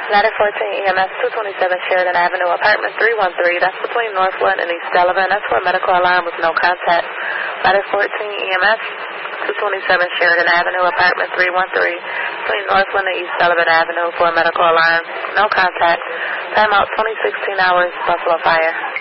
Ladder 14 EMS 227 Sheridan Avenue, apartment 313. That's between Northwood and East Sullivan. That's for a medical alarm with no contact. Ladder 14 EMS 227 Sheridan Avenue, apartment 313. Between Northwood and East Sullivan Avenue for a medical alarm. No contact. Time out 2016 hours, Buffalo Fire.